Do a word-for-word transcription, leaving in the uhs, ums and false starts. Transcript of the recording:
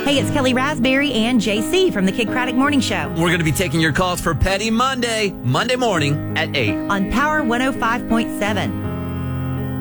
Hey, it's Kelly Raspberry and J C from the Kid Craddock Morning Show. We're going to be taking your calls for Petty Monday, Monday morning at eight. On Power one oh five point seven.